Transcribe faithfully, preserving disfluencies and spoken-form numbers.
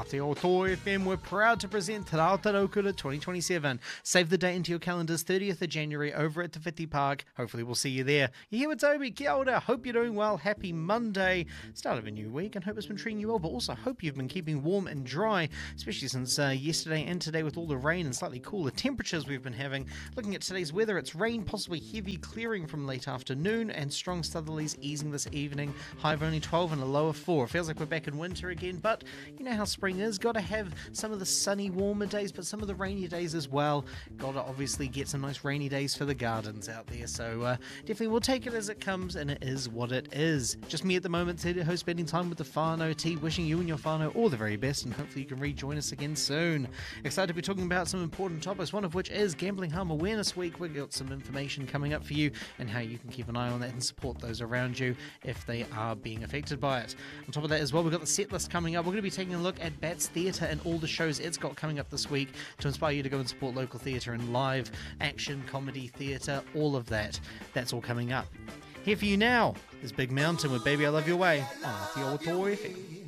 Aotearoa F M, we're proud to present Te Raotauraukura twenty twenty-seven. Save the date into your calendars, thirtieth of January over at Te Whiti Park. Hopefully we'll see you there. You're here with Toby. Kia ora. Hope you're doing well. Happy Monday. Start of a new week and hope it's been treating you well, but also hope you've been keeping warm and dry, especially since uh, yesterday and today with all the rain and slightly cooler temperatures we've been having. Looking at today's weather, it's rain, possibly heavy, clearing from late afternoon, and strong southerlies easing this evening. High of only twelve and a low of four. Feels like we're back in winter again, but you know how spring is. Got to have some of the sunny, warmer days, but some of the rainy days as well. Got to obviously get some nice rainy days for the gardens out there. So uh, definitely we'll take it as it comes, and it is what it is. Just me at the moment, Te Ho, spending time with the whānau. T, wishing you and your whānau all the very best, and hopefully you can rejoin us again soon. Excited to be talking about some important topics, one of which is Gambling Harm Awareness Week. We've got some information coming up for you and how you can keep an eye on that and support those around you if they are being affected by it. On top of that as well, we've got the set list coming up. We're going to be taking a look at Bats Theatre and all the shows it's got coming up this week to inspire you to go and support local theatre and live action, comedy, theatre, all of that. That's all coming up. Here for you now is Big Mountain with Baby I Love Your Way on Aotearoa F M.